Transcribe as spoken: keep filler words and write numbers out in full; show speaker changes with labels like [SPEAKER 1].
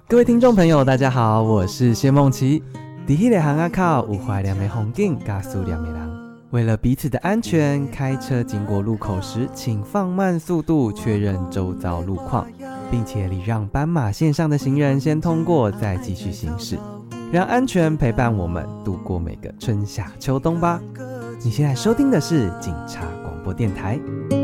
[SPEAKER 1] 各位听众朋友大家好，我是谢梦琪。在那个巷仔口有怀念的风景跟思念的人，为了彼此的安全，开车经过路口时请放慢速度，确认周遭路况，并且礼让斑马线上的行人先通过，再继续行驶，让安全陪伴我们度过每个春夏秋冬吧。你现在收听的是警察广播电台。